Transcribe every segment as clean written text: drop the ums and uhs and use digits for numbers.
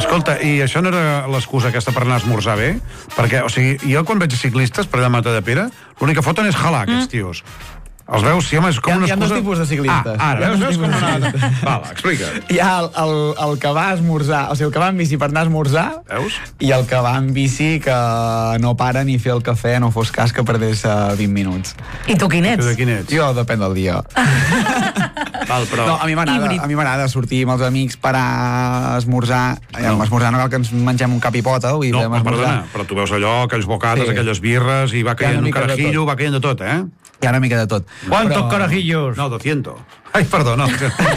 Escolta, i això no era l'excusa aquesta per anar a esmorzar bé? Perquè, o sigui, jo quan veig ciclistes per allà a Matadepera, l'únic que foten és jalar, aquests tios. Els veus? Sí, home, és com una excusa... Hi ha dos tipus de ciclistes. Ara, veus com una... Val, explica. Hi ha el que va a esmorzar, o sigui, el que va en bici per anar a esmorzar, veus? I el que va en bici que no para ni fer el cafè, no fos cas que perdés 20 minuts. I tu quin ets? Jo depèn del dia. Val, però... No, a mi m'agrada sortir amb els amics per a esmorzar. Esmorzar no cal que ens mengem un cap i pota. No, perdona, però tu veus allò, aquells bocades, aquelles birres, i va caient un carajillo, va caient de tot, eh? Hi ha una mica de tot. ¿Cuántos carajillos? No, 200. Ai, perdó, no.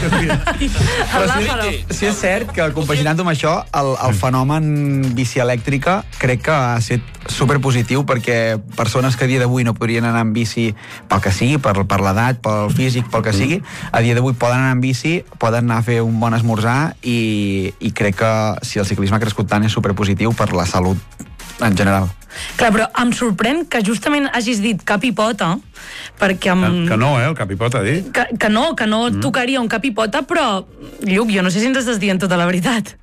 Però sí és cert que, compaginant amb això, el fenomen bici elèctrica crec que ha estat superpositiu, perquè persones que a dia d'avui no podrien anar en bici pel que sigui, per l'edat, pel físic, pel que sigui, a dia d'avui poden anar en bici, poden anar a fer un bon esmorzar, i crec que si el ciclisme ha crescut tant és superpositiu per la salut en general. Clar, però em sorprèn que justament hagis dit cap i pota, perquè... Que no, el cap i pota, ha dit. Que no tocaria un cap i pota, però, Lluc, jo no sé si ens estàs dient tota la veritat.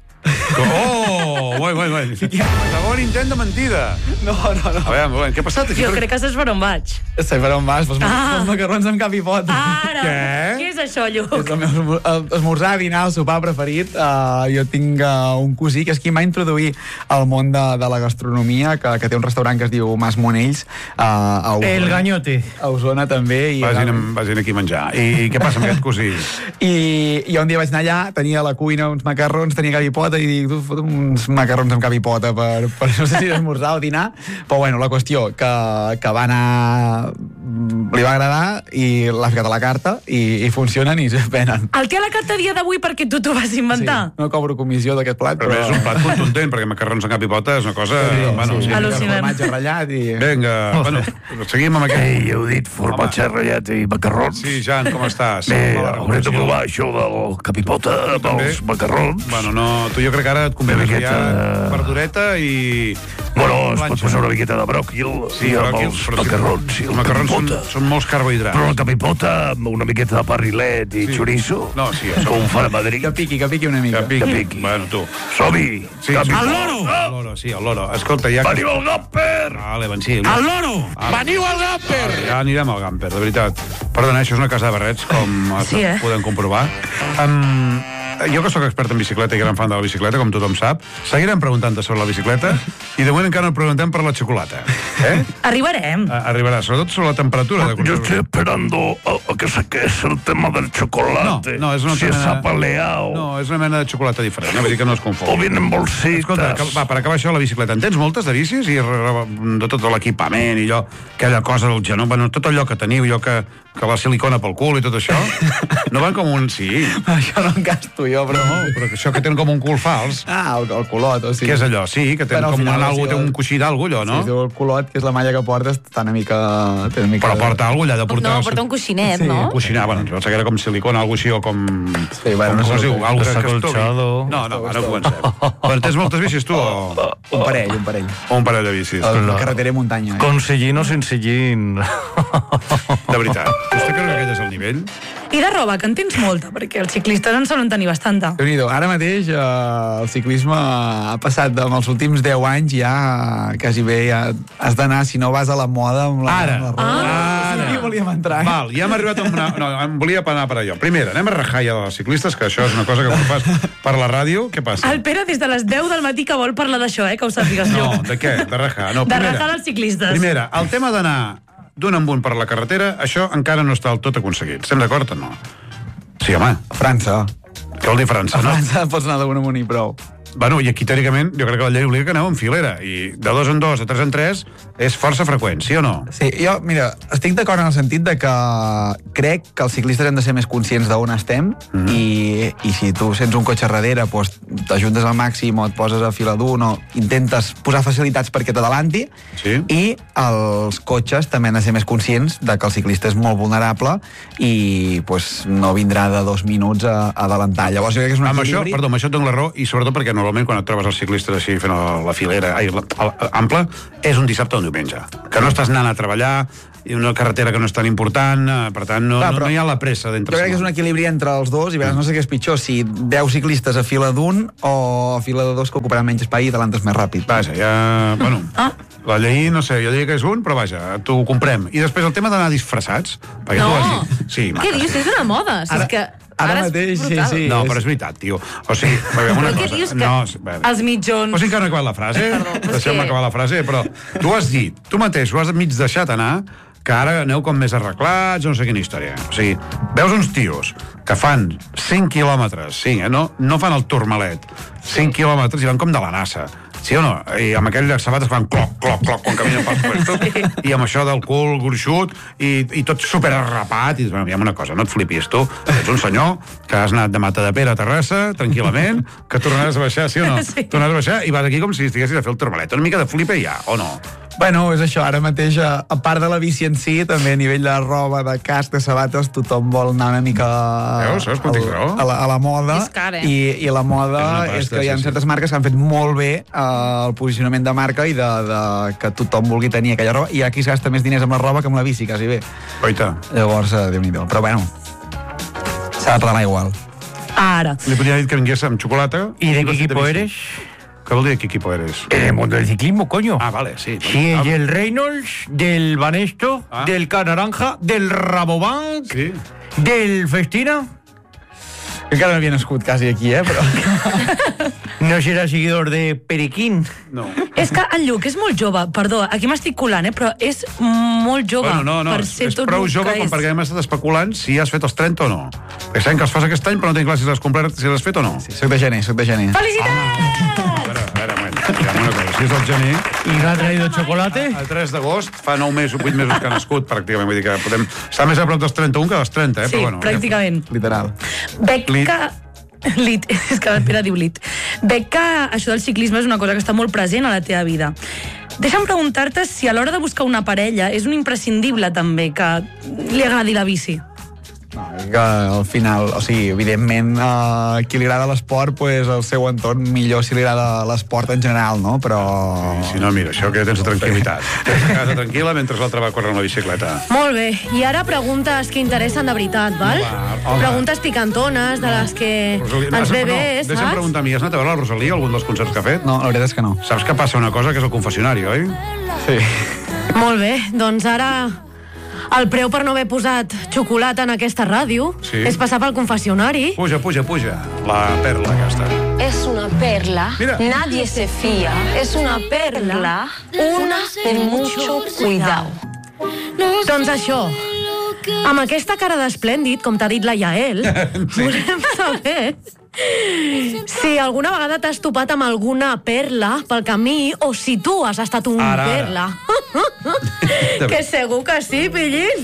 Oh, segon intent de mentida. No. A veure, què ha passat aquí? Jo crec que saps per on vaig. Sé per on vas, els macarrons amb cap i pota. Ara, què és això, Lluc? És el meu esmorzar, dinar, el sopar preferit. Jo tinc un cosí que és qui m'ha introduït al món de la gastronomia, que té un restaurant que es diu Mas Monells, a Osona. El Gañote. A Osona també. Vagin aquí a menjar. I què passa amb aquest cosí? I un dia vaig anar allà, tenia a la cuina uns macarrons, tenia cap i pota, i dic, tu fotem uns macarrons amb cap i pota per no sé si esmorzar o dinar, però bueno, la qüestió que va anar, li va agradar i l'ha ficat a la carta i funcionen i es venen. El té a la carta a dia d'avui perquè tu t'ho vas inventar? Sí, no cobro comissió d'aquest plat, però és un plat contundent, perquè macarrons amb cap i pota és una cosa... Al·lucinem. Formatge ratllat i... Vinga, seguim amb aquest... Ei, heu dit formatge ratllat i macarrons? Sí, Jan, com estàs? Bé, haurem de provar això del cap i pota, dels macarrons. Bueno, no, tu jo crec que ara et convé ja verdureta i... Bueno, es pot posar una miqueta de bròquil i amb els macarrons i el capipota. Són molts carbohidrats. Però el capipota amb una miqueta de parrilet i chorizo, com ho fan a Madrid. Que piqui una mica. Que piqui. Bueno, tu. Som-hi! Al loro! Al loro, sí, al loro. Escolta, ja... Veniu al Gamper! Vale, sí. Al loro! Veniu al Gamper! Ja anirem al Gamper, de veritat. Perdona, això és una casa de barrets, com podem comprovar. Jo que sóc expert en bicicleta i gran fan de la bicicleta, com tothom sap, seguirem preguntant-te sobre la bicicleta i de moment encara no preguntem per la xocolata. Arribarem. Arribarà, sobretot sobre la temperatura. Yo estoy esperando a que saques el tema del chocolate. No, és una si es apaleado. No, és una mena de xocolata diferent, vull dir que no es confon. O vienen bolsitas. Escolta, va, per acabar això, la bicicleta. En tens moltes de bicis? I de tot l'equipament i allò, aquella cosa del genoll, bueno, tot allò que teniu, allò que la silicona pel cul i tot això, no van com un... Sí. Això no en gasto jo, però... No, però això que tenen com un cul fals. El culot, o sigui... Què és allò? Sí, que tenen com té un coixí d'algú, allò, no? Sí, el culot, que és la malla que portes, està una mica... Però porta alguna allà de portar... No, porta un coixinet, no? Un coixinet, bueno, no sé que era com silicona, alguna així, o com... Sí, bueno, no sé, algo que desacolchado. No, no comencem. Però tens moltes bicis, tu, o...? Un parell. Un parell de bicis. Carretera i muntanya. Con sillín o sin sillín. De veritat. Vostè creu que aquest és el nivell? I de roba, que en tens molta, perquè els ciclistes en solen tenir bastanta. Déu-n'hi-do, ara mateix el ciclisme ha passat amb els últims 10 anys ja quasi bé ja has d'anar, si no vas a la moda amb la roba. Aquí volíem entrar. Val, ja hem arribat a una... No, em volia anar per allò. Primera, anem a rajar ja dels ciclistes, que això és una cosa que ho fas per la ràdio. Què passa? El Pere des de les 10 del matí que vol parlar d'això, que ho sàpigues. No, de què? De rajar. No, de rajar dels ciclistes. Primera, el tema d'anar d'un en un per la carretera, això encara no està del tot aconseguit. Estem d'acord o no? Sí, home. França. Què vol dir França, no? A França pots anar d'un amunt i prou. Bueno, i aquí, teòricament, jo crec que la llei obliga que aneu en filera, i de 2 en 2, de 3 en 3, és força freqüent, sí o no? Sí, jo, mira, estic d'acord en el sentit de que crec que els ciclistes hem de ser més conscients d'on estem, i si tu sents un cotxe darrere, doncs t'ajuntes al màxim o et poses a fila d'un, o intentes posar facilitats perquè t'adalanti, i els cotxes també han de ser més conscients de que el ciclista és molt vulnerable i no vindrà de 2 minuts a adelantar. Llavors jo crec que és un equilibri... Amb això et dono la raó, i sobretot perquè normalment quan et trobes els ciclistes així fent la filera ampla, és un dissabte o un diumenge. Que no estàs anant a treballar, i una carretera que no és tan important, per tant, no hi ha la pressa d'entre. Jo crec que és un equilibri entre els dos, i no sé què és pitjor, si 10 ciclistes a fila d'un o a fila de dos que ocuparan menys espai i t'alantes més ràpid. Vaja, ja... Bueno, la llei, no sé, jo diria que és un, però vaja, t'ho comprem. I després el tema d'anar disfressats, perquè tu has dit... Sí, què dius? És una moda, si és que... Ara mateix, sí. No, però és veritat, tio. O sigui, una cosa... Què dius que els mitjons... O sigui, encara no he acabat la frase. Deixeu-me acabar la frase, però tu has dit, tu mateix ho has mig deixat anar, que ara aneu com més arreglats, no sé quina història. O sigui, veus uns tios que fan 5 quilòmetres, no fan el turmalet, 5 quilòmetres i van com de la NASA. Sí o no? I amb aquelles sabates fan cloc, cloc, cloc, quan caminen pels puestos, i amb això del cul gruixut, i tot superarrapat, i dius, bueno, hi ha una cosa, no et flipis, tu. Ets un senyor que has anat de Matadepera a Terrassa, tranquil·lament, que tornaràs a baixar, sí o no? Sí. Tornaràs a baixar i vas aquí com si estiguessis a fer el turmalet. Una mica de flipa hi ha, o no? Bueno, és això, ara mateix, a part de la bici en si, també a nivell de roba, de casc, de sabates, tothom vol anar una mica a la moda. És car, I la moda és que hi ha certes marques que han fet molt bé el posicionament de marca i de que tothom vulgui tenir aquella roba, i hi ha qui es gasta més diners amb la roba que amb la bici, quasi bé. Oita. Llavors, Déu-n'hi-do. Però bueno, s'ha de parlar igual. Ara. Li podria dir que vingués amb xocolata. ¿Y de qué equipo eres? ¿Qué vol dir qué equipo eres? En el mundo del ciclismo, coño. Ah, vale, sí. Sí, del Reynolds, del Banesto, del Canaranja, del Rabobank, sí. Del Festina. Encara no havia nascut quasi aquí, però... No serà seguidor de Periquín? No. És que el Lluc és molt jove, perdó, aquí m'estic colant, però és molt jove. Bueno, no, per ser és tot prou jove com perquè hem estat especulant si has fet els 30 o no. Perquè sabem que els fas aquest any, però no tinc clar si l'has complert, si l'has fet o no. Sí, soc de gener. Felicitats! A veure, una cosa, si és el gener... I l'ha traído chocolate? El 3 d'agost, fa 9 mesos, 8 mesos que ha nascut, pràcticament. Vull dir que podem estar més a prop dels 31 que dels 30, Sí, però bueno. pràcticament. Literal. Veig que... Lit, és que la Pere diu lit. Veig que això del ciclisme és una cosa que està molt present a la teva vida. Deixa'm preguntar-te si a l'hora de buscar una parella és un imprescindible també que li agradi la bici. No, que al final, o sigui, evidentment, a qui li agrada l'esport, pues, el seu entorn millor si li agrada l'esport en general, no? Però... Si no, mira, això que tens tranquil·litat. Tens a casa tranquil·la mentre l'altre va córrer amb la bicicleta. Molt bé, i ara preguntes que interessen de veritat, val? Preguntes picantones, de les que ens ve bé, saps? Deixa'm preguntar a mi, has anat a veure la Rosalía, algun dels concerts que ha fet? No, la veritat és que no. Saps que passa una cosa, que és el confessionari, oi? Sí. Molt bé, doncs ara... El preu per no haver posat xocolata en aquesta ràdio és passar pel confessionari. Puja. La perla aquesta. Es una perla, Mira. nadie se fía. Es una perla, una de mucho cuidado. Doncs això, amb aquesta cara d'esplèndid, com t'ha dit la Yael, volem saber si alguna vegada t'has topat amb alguna perla pel camí o si tu has estat un perla. Que segur que sí, pillín.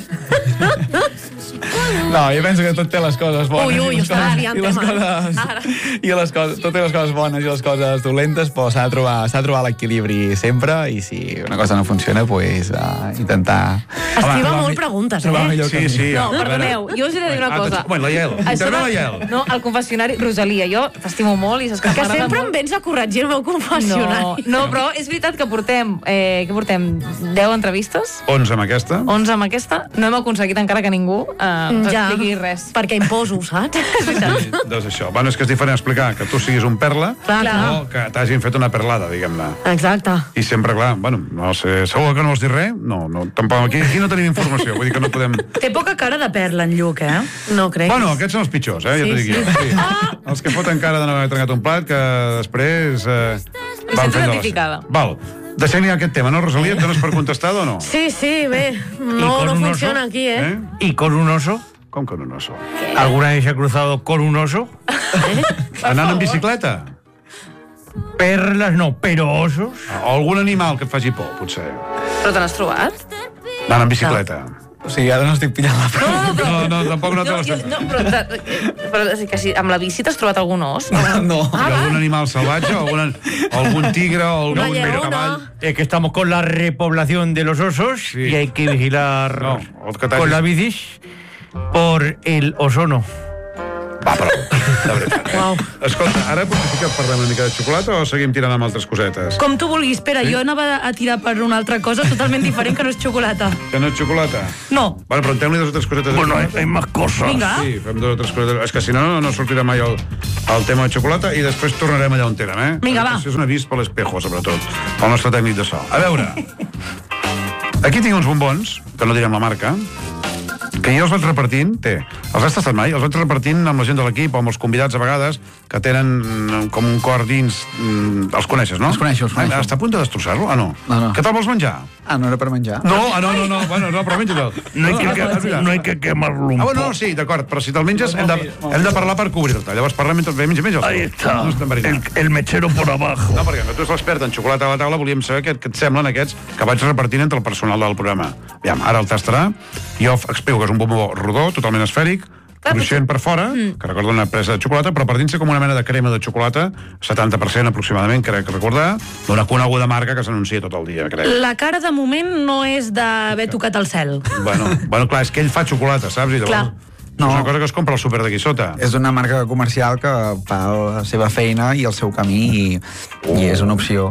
No, jo penso que tot té les coses bones. Ui, estàs desviant tema. Tot té les coses bones i les coses dolentes, però s'ha de trobar l'equilibri sempre, i si una cosa no funciona, pues, intentar... Estima molt preguntes, Sí. No, perdoneu, jo us he de dir una cosa. Bueno, la Yael. Intervé la Yael. No, el confessionari, Rosalia, jo t'estimo molt i saps que m'agrada sempre molt. em vens a corregir el meu confessionari. No, però és veritat que portem 10 entrevistes. 11 amb aquesta. 11 amb aquesta. No hem aconseguit encara que ningú ens expliqui res. Perquè imposo, saps? Doncs això. Bueno, és que és diferent explicar que tu siguis un perla o que t'hagin fet una perlada, diguem-ne. Exacte. I sempre, clar, bueno, no sé, segur que no vols dir res? No, tampoc, aquí no tenim informació, vull dir que no podem... Té poca cara de perla, en Lluc, No crec. Bueno, aquests són els pitjors, ja t'ho dic jo. Sí. Els que foten cara de no haver trencat un plat, que després... Sento identificada. Val. Deixem ja aquest tema, no, Rosalia? Et dones per contestat o no? Sí, bé. No funciona aquí, ¿Y con un oso? Com con un oso? ¿Alguna vez se ha cruzado con un oso? Anant en bicicleta? Perlas no, pero osos. O algun animal que et faci por, potser. Però te n'has trobat? Anant en bicicleta. O sigui, ara no estic pillant la prova. No, tampoc no te l'estic... Però que si amb la bici t'has trobat algun os? No. Algun animal salvatge, algun tigre o algun cavall. Es que estamos con la repoblación de los osos y hay que vigilar con las bicis por el ozono. Va, però, de veritat. Escolta, ara potser sí que parlem una mica de xocolata o seguim tirant amb altres cosetes? Com tu vulguis. Espera, jo anava a tirar per una altra cosa totalment diferent que no és xocolata. Que no és xocolata? No. Bueno, preguntem-li dos o tres cosetes. Bueno, hay más cosas. Vinga. Sí, fem dos o tres cosetes. És que si no, no sortirà mai el tema de xocolata i després tornarem allà on érem, eh? Vinga, va. Això és un avís per l'espejo, sobretot. El nostre tècnic de so. A veure, aquí tinc uns bombons, que no direm la marca, que jo els vaig repartint, els has tastat mai? Els vaig repartint amb la gent de l'equip o amb els convidats a vegades, que tenen com un cor dins... Els coneixes, no? Els coneixo. Està a punt de destrossar-lo? Ah, no. No. Què te'l vols menjar? No era per menjar. No, bueno, no, però menja-te'l. No hay que quemarlo un poco. Bueno, sí, d'acord, però si te'l menges hem de parlar per cobrir-te. Llavors parlem mentre menja. Ahí está, el mechero por abajo. No, perquè tu ets l'expert en xocolata a la taula, volíem saber què et semblen aquests que vaig repartint entre el personal del programa. Aviam, ara el tastarà. Jo explico que és un bombó rodó, totalment esfèric, cruixent per fora, que recorda una presa de xocolata, però per dins com una mena de crema de xocolata, 70% aproximadament, crec recordar, d'una coneguda marca que s'anuncia tot el dia, crec. La cara de moment no és d'haver tocat el cel. Bueno, clar, és que ell fa xocolata, saps? I llavors, és una cosa que es compra al súper d'aquí sota. És una marca comercial que fa la seva feina i el seu camí i és una opció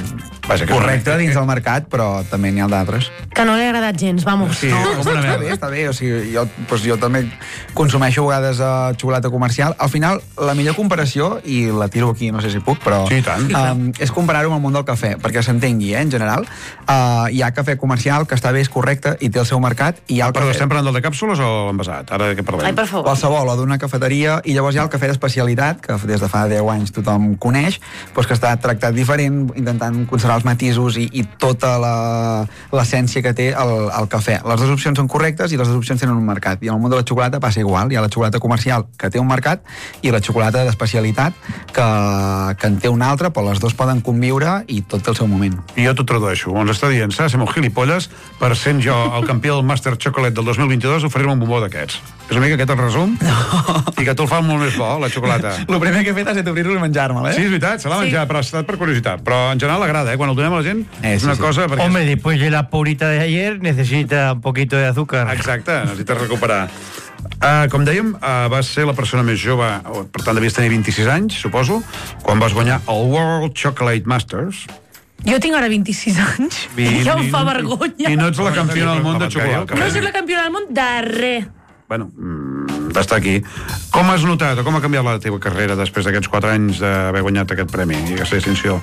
correcta dins del mercat, però també n'hi ha d'altres. Que no li ha agradat gens, vamos. Sí, està bé. O sigui, jo també consumeixo a vegades xocolata comercial. Al final, la millor comparació, i la tiro aquí, no sé si puc, però sí, tant. És comparar-ho amb el món del cafè, perquè s'entengui, en general. Hi ha cafè comercial que està bé, és correcte, i té el seu mercat, i hi ha el Però cafè... estem parlant del de càpsules o l'envasat? Ara de què parlem? Ai, per favor. Qualsevol, o d'una cafeteria, i llavors hi ha el cafè d'especialitat, que des de fa 10 anys tothom coneix, doncs que està tractat diferent, intentant conservar els matisos i tota l'essència que té el cafè. Les dues opcions són correctes i les dues opcions tenen un mercat. I en el món de la xocolata passa igual. Hi ha la xocolata comercial, que té un mercat, i la xocolata d'especialitat, que en té un altre, però les dues poden conviure i tot té el seu moment. I jo t'ho tradueixo. Ens està dient, s'ha de ser molt gilipolles per sent jo el campió del Master Chocolate del 2022 oferir-me un bombó d'aquests. És una mica aquest el resum? I que tu el fa molt més bo, la xocolata. El primer que he fet ha estat obrir-lo i menjar-me'l, Sí, és veritat, se l'ha menjat, però ha estat per curiositat. Però en general agrada, Quan el donem a la gent és una cosa... Perquè... Hombre, después de la porita de ayer necesita un poquito de azúcar. Exacte, necessites recuperar. Com dèiem, vas ser la persona més jove, per tant devies tenir 26 anys, suposo, quan vas guanyar el World Chocolate Masters. Jo tinc ara 26 anys. Ja em fa vergonya. I no ets la campiona del món de xocolata. No soc la campiona del món de res. Bueno, d'estar aquí. Com has notat o com ha canviat la teva carrera després d'aquests 4 anys d'haver guanyat aquest premi i aquesta distinció?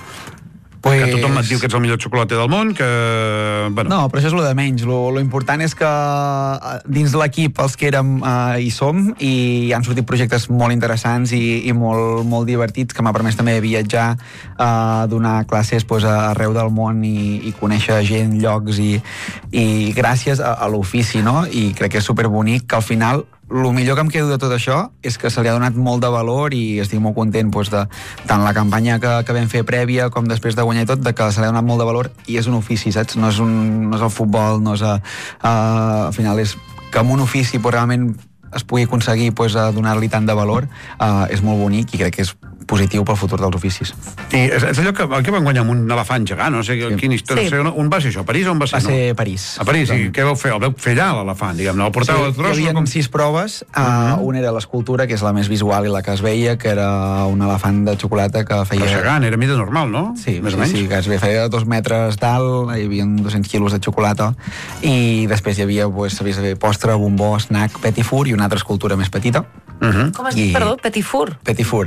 Que tothom et diu que ets el millor xocolater del món, que... Bueno. No, però això és lo de menys. Lo important és que dins de l'equip els que érem hi som i han sortit projectes molt interessants i molt divertits que m'ha permès també viatjar, donar classes arreu del món i conèixer gent, llocs i gràcies a l'ofici, no? I crec que és superbonic que al final el millor que em quedo de tot això és que se li ha donat molt de valor i estic molt content de tant la campanya que vam fer prèvia com després de guanyar i tot, de que se li ha donat molt de valor i és un ofici, saps? No és el futbol, no és... al final és que amb un ofici realment es pugui aconseguir donar-li tant de valor, és molt bonic i crec que és positiu pel futur dels oficis. I és allò que van guanyar amb un elefant gegant, no sé quina història, on va ser això, a París o on va ser? Va ser París. A París, i què vau fer? El vau fer allà, l'elefant, diguem-ne, el portava al tros? Hi havia 6 proves, una era l'escultura, que és la més visual i la que es veia, que era un elefant de xocolata que feia... Però gegant, era mida normal, no? Sí, més o menys. Sí, que feia 2 metres d'alt, hi havia 200 quilos de xocolata, i després hi havia, sabies, postre, bombó, snack, petit four i una altra escultura més petita. Com has dit, perdó? Petit four? Petit four.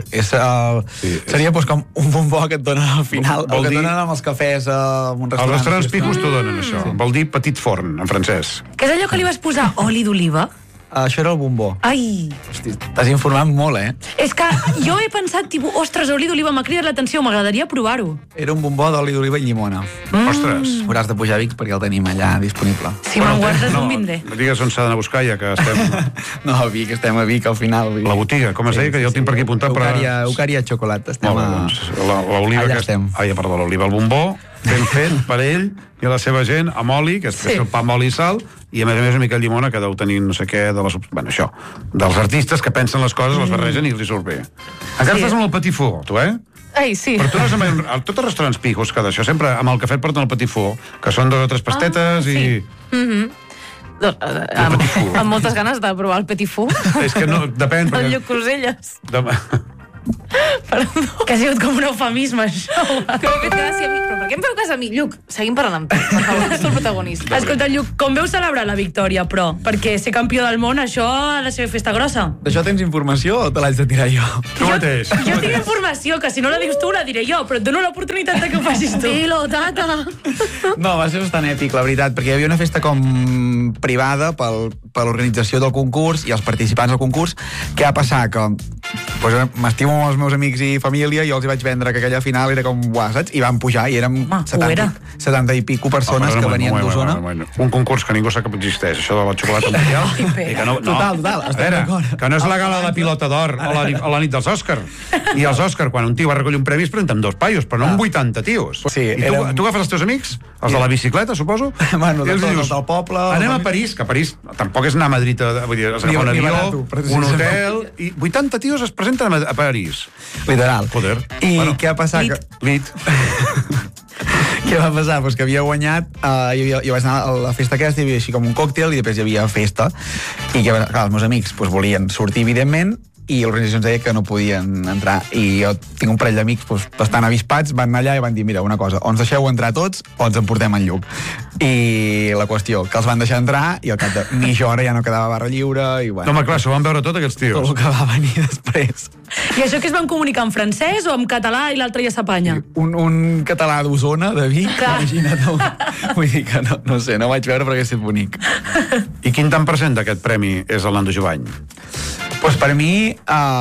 Seria com un bombó que et donen al final, o que et donen amb els cafès en un restaurant. Els restaurants pijos t'ho donen, això. Vol dir petit forn, en francès. Què és allò que li vas posar? Oli d'oliva? Això era el bombó. Ai! Hosti, t'has informat molt, És que jo he pensat, ostres, oli d'oliva, m'ha cridat l'atenció, m'agradaria provar-ho. Era un bombó d'oli d'oliva i llimona. Ostres! Hauràs de pujar a Vic perquè el tenim allà disponible. Si me'n guardes, on vindré. No digues on s'ha d'anar a buscar, ja que estem... No, a Vic, estem a Vic al final. La botiga, com es deia, que jo el tinc per aquí apuntat. Eucaria Xocolata. L'oliva... Allà estem. Perdó, l'oliva, el bombó, ben fet per ell i la seva gent, amb oli, que és el pa amb oli i sal, i a més una mica de llimona, que deu tenir no sé què, això, dels artistes que pensen les coses, les barregen i els hi surt bé. Encara estàs amb el petit four, tu, Ai, sí. Però tu no és a tots els restaurants pijos, que d'això sempre amb el cafè et porten el petit four, que són 2 o 3 pastetes i... Amb moltes ganes de provar el petit four. És que no, depèn. El Lluc Cruselles. Perdó. Que ha sigut com un eufemisme, això. Que m'he fet gràcia a mi. Però per què em feu cas a mi? Lluc, seguim parlant amb tu. Per favor, ets el protagonista. Escolta, Lluc, com veu celebrar la victòria, però? Perquè ser campió del món, això ha de ser festa grossa. D'això tens informació o te l'haig de tirar jo? Tu mateix. Jo tinc informació, que si no la dius tu, la diré jo, però et dono l'oportunitat de que ho facis tu. Dilo, tata. No, va ser bastant èpic, la veritat, perquè hi havia una festa com privada per l'organització del concurs i els participants del concurs. Què va passar? Que m'estimo els meus amics i família, jo els hi vaig vendre que aquella final era com, saps? I van pujar i érem 70 i pico persones que venien d'Osona. Un concurs que ningú sap que existeix, això de la xocolata mundial. Total, estem d'acord. Que no és la gala de pilota d'or o la nit dels Òscar. I els Òscar, quan un tio va recollir un premi, es presenta amb 2 paios, però no amb 80 tios. I tu agafes els teus amics, els de la bicicleta, suposo? Bueno, dels del poble... Anem a París, que París tampoc és anar a Madrid, vull dir, has agafat un avió, un hotel, i 80 tios es presenten a París. Literal. Joder. I què va passar? Lit. Què va passar? Pues que havia guanyat, jo vaig anar a la festa aquesta, hi havia així com un còctel i després hi havia festa. I que, clar, els meus amics volien sortir, evidentment, i l'organització ens deia que no podien entrar. I jo tinc un parell d'amics bastant avispats, van anar allà i van dir, mira, una cosa, o ens deixeu entrar tots o ens emportem en Lluc. I la qüestió, que els van deixar entrar i al cap de mitja hora ja no quedava barra lliure i bueno... No, home, clar, s'ho van veure tot aquests tios. Tot el que va venir després. I això que es van comunicar en francès o en català i l'altre ja s'apanya? Un català d'Osona, de Vic, imagina't. Vull dir que no sé, no vaig veure perquè és bonic. I quin tant % d'aquest premi és el Nando Jovany? Pues per mi,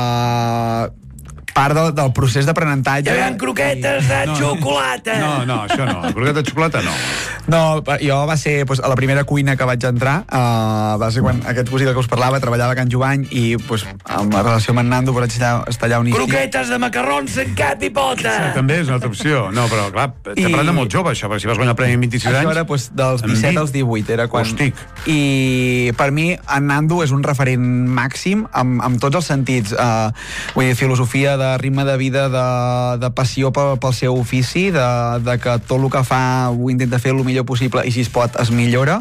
part del procés d'aprenentatge... Hi ha croquetes de xocolata! No, això no. Croquetes de xocolata no. No, jo va ser a la primera cuina que vaig entrar, va ser quan aquest cosí del que us parlava treballava a Can Jovany i amb la relació amb en Nando vaig estar allà un estiu. Croquetes de macarrons en cap i pota! Sí, també és una altra opció. No, però clar, t'aprèn de molt jove això, perquè si vas guanyar el premi amb 26 anys... Això era dels 17 als 18, era quan... Hòstic. I per mi en Nando és un referent màxim amb tots els sentits. Vull dir, filosofia de ritme de vida, de passió pel seu ofici, de que tot el que fa ho intenta fer el millor possible i si es pot es millora,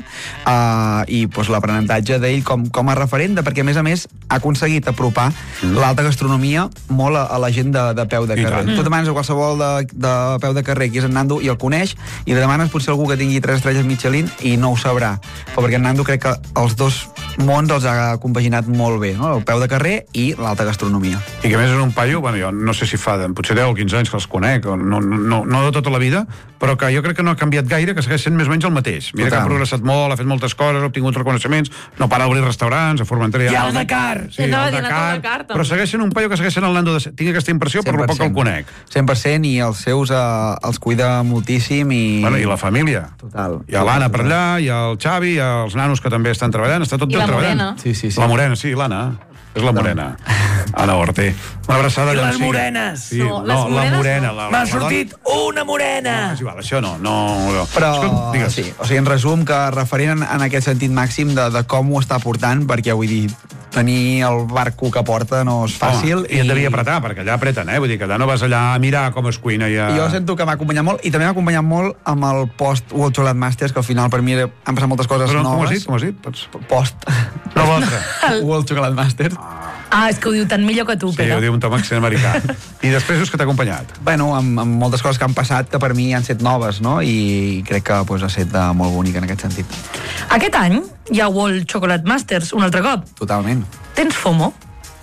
i l'aprenentatge d'ell com a referent, perquè a més ha aconseguit apropar l'alta gastronomia molt a la gent de peu de carrer. Tu demanes a qualsevol de peu de carrer qui és en Nando i el coneix, i li demanes potser algú que tingui 3 estrelles Michelin i no ho sabrà, però perquè en Nando crec que els dos mons els ha compaginat molt bé, no? El peu de carrer i l'alta gastronomia. I que més és un paio, bueno, jo no sé si fa potser 10 o 15 anys que els conec, no de tota la vida, però que jo crec que no ha canviat gaire, que segueix sent més o menys el mateix. Mira que ha progressat molt, ha fet moltes coses, ha obtingut reconeixements, no para d'obrir restaurants, a Formentera... I el Dakar! Sí, el Dakar, però segueix sent un paio que segueix sent el Nando tinc aquesta impressió per lo poc que el conec. 100%, i els seus els cuida moltíssim i... Bueno, i la família. Total. Hi ha l'Anna per allà, hi ha el Xavi, hi ha els nanos que també estan treballant, està tot bé treballant. I la Morena. Sí. La Morena, sí, l'Anna. És la Morena. Anna Orte. Una abraçada. I les morenes. Sí, no, la morena. M'ha sortit una morena. Sí, val, això no. Però, digues. sí, o sigui, en resum, que referent en aquest sentit màxim de com ho està portant, perquè vull dir, tenir el barco que porta no és fàcil. I et devia apretar, perquè allà apreten, Vull dir que allà no vas allà a mirar com es cuina. I jo sento que m'ha acompanyat molt, i també m'ha acompanyat molt amb el post World Chocolate Masters, que al final per mi han passat moltes coses noves. Com has dit? Post. No, l'altre. World Chocolate Masters. És que ho diu tan millor que tu, Pere. Sí, ho diu un tom accent americà. I després dius que t'ha acompanyat. Bueno, amb moltes coses que han passat que per mi han set noves, no? I crec que ha set molt bonic en aquest sentit. Aquest any hi ha World Chocolate Masters, un altre cop. Totalment. Tens FOMO?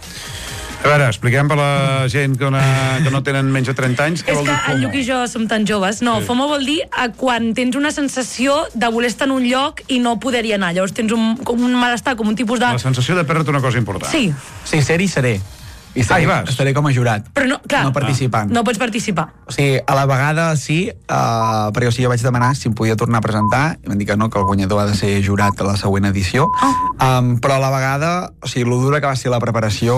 A veure, expliquem per la gent que no tenen menys de 30 anys què vol dir FOMO. És que en Lluc i jo som tan joves. No, FOMO vol dir quan tens una sensació de voler estar en un lloc i no poder-hi anar. Llavors tens un malestar, com un tipus de... La sensació de perdre't una cosa important. Sí. Sí, ser-hi seré. I estaré com a jurat. Però no, clar, no participant. No pots participar. O sigui, a la vegada sí, perquè jo vaig demanar si em podia tornar a presentar, i m'han dit que no, que el guanyador ha de ser jurat a la següent edició. Però a la vegada, o sigui, lo dura que va ser la preparació,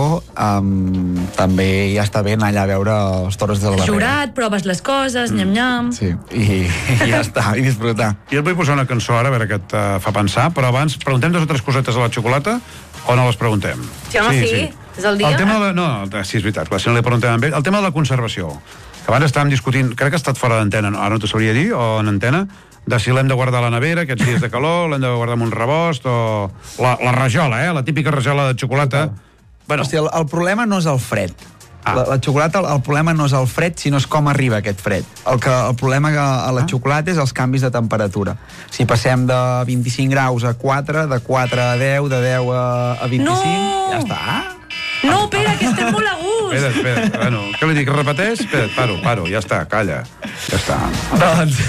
també ja està bé anar allà a veure els toros del darrere. Jurat, proves les coses, nyam-nyam. Sí, i ja està, i disfrutar. Jo et vull posar una cançó ara, a veure què et fa pensar, però abans preguntem 2 o 3 cosetes a la xocolata o no les preguntem? Sí, home, sí. És el dia. El tema sí, és veritat, clar, si no li preguntem amb ell. El tema de la conservació, que abans estàvem discutint, crec que ha estat fora d'antena, ara no t'ho sabria dir, o en antena, de si l'hem de guardar a la nevera, aquests dies de calor, l'hem de guardar en un rebost, o la rajola, la típica rajola de xocolata. Bueno, hòstia, el problema no és el fred. La xocolata, el problema no és el fred, sinó és com arriba aquest fred. El problema a la xocolata és els canvis de temperatura. Si passem de 25 graus a 4, de 4 a 10, de 10 a 25, ja està. No, espera, que estem molt a gust. Espera, bueno, què li dic, repeteix? Espera, paro, ja està, calla. Ja està. Doncs...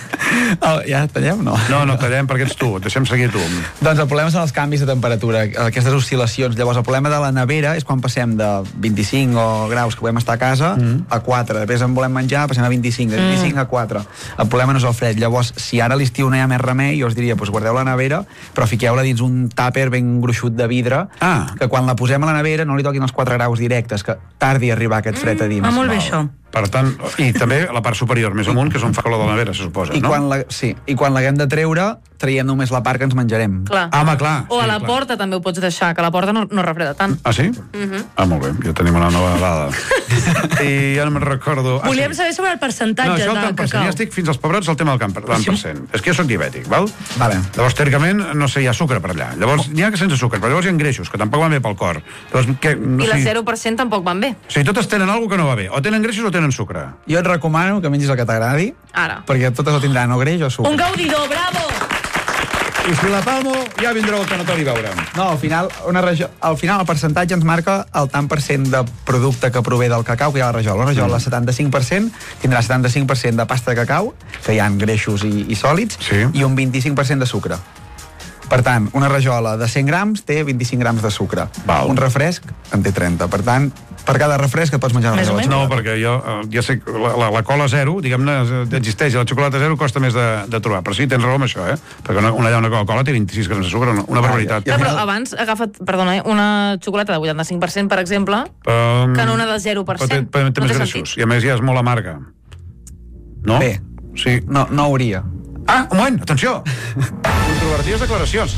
ja tallem, no? No tallem perquè ets tu, et deixem seguir tu. Doncs el problema són els canvis de temperatura, aquestes oscil·lacions. Llavors el problema de la nevera és quan passem de 25 graus que podem estar a casa a 4, després en volem menjar, passem a 25, de 25 a 4. El problema no és el fred. Llavors, si ara a l'estiu no hi ha més remei, jo us diria, doncs guardeu la nevera, però fiqueu-la dins un tàper ben gruixut de vidre, que quan la posem a la nevera no li toquin els 4 graus directes, que tardi a arribar aquest fred a dins. Molt bé, això. Per tant, i també la part superior, més amunt, que és on fa calor de la nevera, se suposa, no? I quan l'haguem de treure, traiem només la part que ens menjarem. Clar. Home, clar. O a la porta també ho pots deixar, que la porta no refreda tant. Ah, sí? Molt bé, ja tenim una nova dada. I ja no me'n recordo... Volíem saber sobre el percentatge de cacau. Ja estic fins als pebrots al tema del tant per cent. És que jo soc diabètic, val? Vale. Llavors, teòricament, no sé, hi ha sucre per allà. Llavors, n'hi ha que sense sucre, però llavors hi ha greixos, que tampoc van bé pel cor. Llavors, I la 0% tampoc van bé. O sigui, totes tenen alguna que no va bé. O tenen greixos o tenen sucre. Jo et recomano que mengis el que t'agradi, perquè totes el tindran o greix o sucre. Un gaudidor, bravo! I si la palmo, ja vindrà el tanatori a veure'm. No, al final el percentatge ens marca el tant per cent de producte que prové del cacau que hi ha a la rajola. La rajola, 75%, tindrà 75% de pasta de cacau, que hi ha greixos i sòlids, i un 25% de sucre. Per tant, una rajola de 100 grams té 25 grams de sucre. Un refresc en té 30. Per tant, per cada refresc et pots menjar una rajola. No, perquè jo ja sé que la cola zero, diguem-ne, existeix, la xocolata zero costa més de trobar. Però sí, tens raó amb això, perquè una Coca-Cola té 26 grams de sucre, una barbaritat. Però abans agafa't, perdona, una xocolata de 85%, per exemple, que no una del 0%. Té més greixos, i a més ja és molt amarga. No? Bé, no hauria. Ah, un moment, atenció! Controvertides declaracions.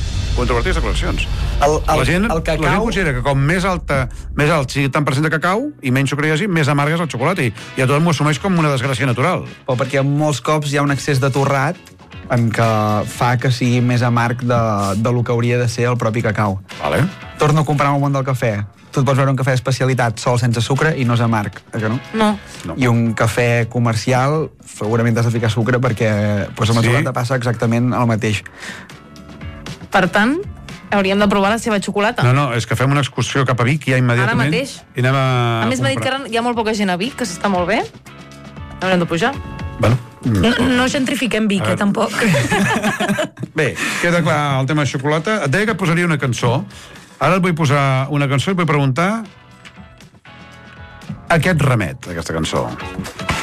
La gent considera que com més alt sigui tant per cent de cacau i menys sucre hi hagi, més amarga és el xocolata, i a tothom ho assumeix com una desgràcia natural. O perquè molts cops hi ha un excés de torrat en què fa que sigui més amarg de lo que hauria de ser el propi cacau. Vale. Torno a comprar el món del cafè. Tu et pots veure un cafè d'especialitat sol sense sucre i no és amarg, que no? No. I un cafè comercial segurament has de ficar sucre perquè amb la xocolata passa exactament el mateix. Per tant, hauríem de provar la seva xocolata. No, és que fem una excursió cap a Vic ja immediatament. Ara mateix. I anem a més, m'ha dit que ara hi ha molt poca gent a Vic, que s'està molt bé. Haurem de pujar. Bueno. No gentrifiquem Vic, tampoc. Bé, queda clar el tema de xocolata. Et deia que posaria una cançó. Ara et vull posar una cançó i vull preguntar a què et remet, aquesta cançó.